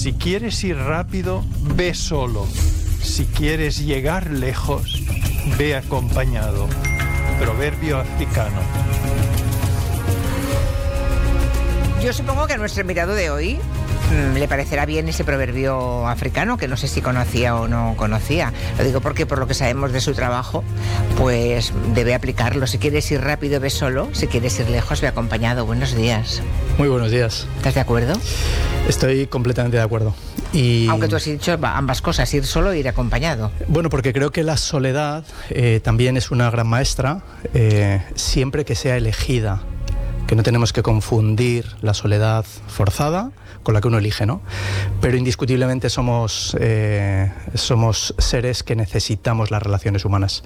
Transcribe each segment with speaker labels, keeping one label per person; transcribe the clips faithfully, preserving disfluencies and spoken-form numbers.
Speaker 1: Si quieres ir rápido, ve solo. Si quieres llegar lejos, ve acompañado. Proverbio africano.
Speaker 2: Yo supongo que a nuestro invitado de hoy mmm, le parecerá bien ese proverbio africano, que no sé si conocía o no conocía. Lo digo porque por lo que sabemos de su trabajo, pues debe aplicarlo. Si quieres ir rápido, ve solo. Si quieres ir lejos, ve acompañado. Buenos días.
Speaker 3: Muy buenos días.
Speaker 2: ¿Estás de acuerdo?
Speaker 3: Estoy completamente de acuerdo. Y...
Speaker 2: Aunque tú has dicho ambas cosas, ir solo e ir acompañado.
Speaker 3: Bueno, porque creo que la soledad eh, también es una gran maestra, eh, siempre que sea elegida. Que no tenemos que confundir la soledad forzada con la que uno elige, ¿no? Pero indiscutiblemente somos, eh, somos seres que necesitamos las relaciones humanas.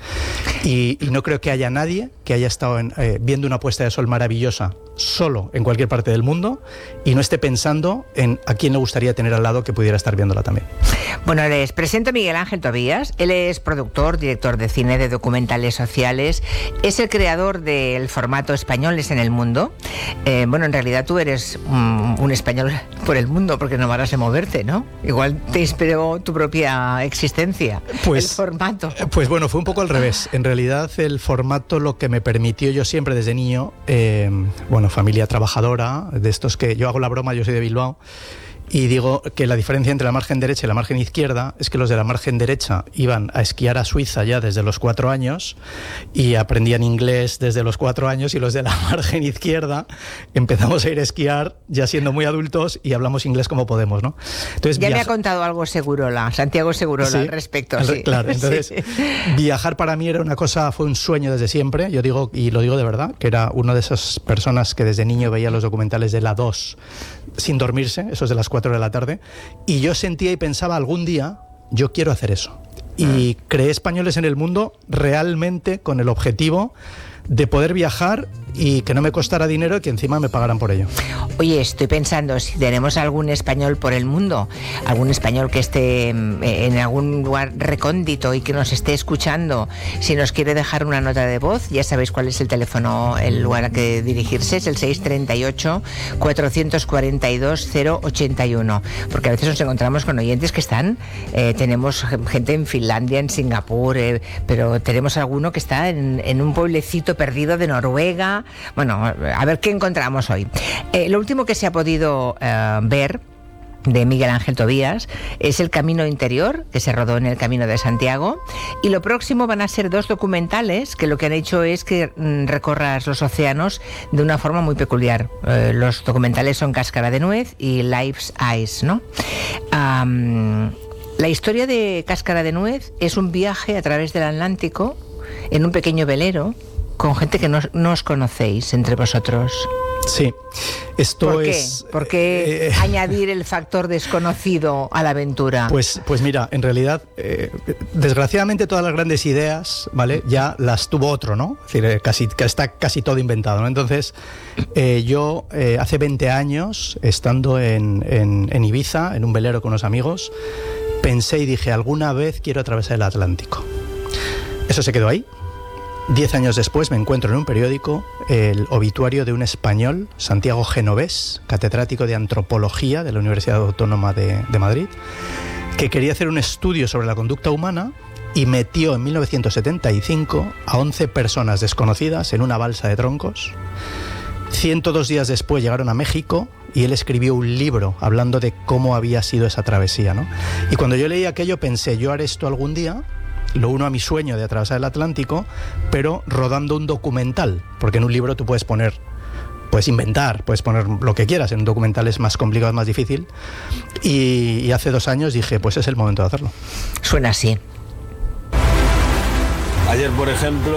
Speaker 3: Y, y no creo que haya nadie que haya estado en, eh, viendo una puesta de sol maravillosa solo en cualquier parte del mundo y no esté pensando en a quién le gustaría tener al lado que pudiera estar viéndola también.
Speaker 2: Bueno, les presento a Miguel Ángel Tobías. Él es productor, director de cine, de documentales sociales. Es el creador del formato Españoles en el Mundo. Eh, bueno, en realidad tú eres um, un español por el mundo, porque no paras de moverte, ¿no? Igual te inspiró tu propia existencia, pues, el formato.
Speaker 3: Pues bueno, fue un poco al revés. En realidad el formato lo que me permitió yo siempre desde niño, eh, bueno, familia trabajadora, de estos que yo hago la broma, yo soy de Bilbao, y digo que la diferencia entre la margen derecha y la margen izquierda es que los de la margen derecha iban a esquiar a Suiza ya desde los cuatro años y aprendían inglés desde los cuatro años, y los de la margen izquierda empezamos a ir a esquiar ya siendo muy adultos y hablamos inglés como podemos, ¿no?
Speaker 2: Entonces, ya viaja... me ha contado algo Segurola, Santiago Segurola, ¿sí? Al respecto.
Speaker 3: Al,
Speaker 2: sí.
Speaker 3: Claro, entonces sí. Viajar para mí era una cosa, fue un sueño desde siempre, yo digo, y lo digo de verdad, que era una de esas personas que desde niño veía los documentales de la dos sin dormirse, esos de las cuatro de la tarde, y yo sentía y pensaba, algún día yo quiero hacer eso. Y creé Españoles en el Mundo realmente con el objetivo de poder viajar y que no me costara dinero y que encima me pagaran por ello.
Speaker 2: Oye, estoy pensando si tenemos algún español por el mundo, algún español que esté en algún lugar recóndito y que nos esté escuchando, si nos quiere dejar una nota de voz, ya sabéis cuál es el teléfono, el lugar a que dirigirse, es el seis treinta y ocho, cuatrocientos cuarenta y dos, cero ochenta y uno, porque a veces nos encontramos con oyentes que están, eh, tenemos gente en Finlandia, en Singapur, eh, pero tenemos alguno que está en, en un pueblecito perdido de Noruega. Bueno, a ver qué encontramos hoy. Eh, lo último que se ha podido eh, ver de Miguel Ángel Tobías es El Camino Interior, que se rodó en el Camino de Santiago, y lo próximo van a ser dos documentales que lo que han hecho es que mm, recorras los océanos de una forma muy peculiar. Eh, los documentales son Cáscara de Nuez y Life's Eyes, ¿no? Um, la historia de Cáscara de Nuez es un viaje a través del Atlántico en un pequeño velero con gente que no, no os conocéis entre vosotros.
Speaker 3: Sí, esto
Speaker 2: ¿Por qué?
Speaker 3: es...
Speaker 2: ¿Por qué
Speaker 3: eh,
Speaker 2: añadir el factor desconocido a la aventura?
Speaker 3: Pues, pues mira, en realidad, eh, desgraciadamente todas las grandes ideas, ¿vale? Ya las tuvo otro, ¿no? Es decir, casi, está casi todo inventado, ¿no? Entonces, eh, yo eh, hace veinte años, estando en, en, en Ibiza, en un velero con unos amigos, pensé y dije, alguna vez quiero atravesar el Atlántico. Eso se quedó ahí. Diez años después me encuentro en un periódico el obituario de un español, Santiago Genovés, catedrático de Antropología de la Universidad Autónoma de, de Madrid, que quería hacer un estudio sobre la conducta humana y metió en mil novecientos setenta y cinco a once personas desconocidas en una balsa de troncos. ciento dos días después llegaron a México y él escribió un libro hablando de cómo había sido esa travesía, ¿no? Y cuando yo leí aquello pensé, yo haré esto algún día. Lo uno a mi sueño de atravesar el Atlántico, pero rodando un documental, porque en un libro tú puedes poner, puedes inventar, puedes poner lo que quieras, en un documental es más complicado, es más difícil, y, y hace dos años dije, pues es el momento de hacerlo.
Speaker 2: Suena así.
Speaker 4: Ayer, por ejemplo,